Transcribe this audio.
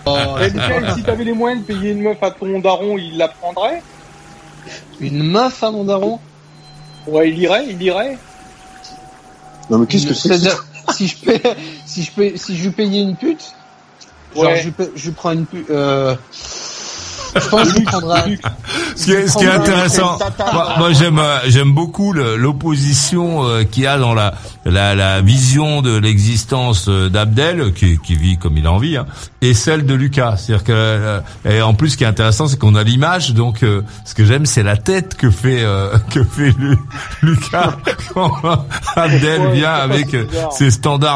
Et lequel, si t'avais les moyens de payer une meuf à ton daron, il la prendrait? Une meuf à mon daron? Ouais, il irait. Non, mais qu'est-ce que c'est? C'est-à-dire, si je lui payais une pute, genre, Ouais. je prends une pute, je pense que je prendrais. Ce qui est intéressant, moi j'aime beaucoup l'opposition qu'il y a dans la vision de l'existence d'Abdel qui vit comme il a envie, hein, et celle de Lucas. C'est-à-dire que et en plus ce qui est intéressant c'est qu'on a l'image, donc ce que j'aime c'est la tête que fait Lucas quand Abdel vient avec ses standards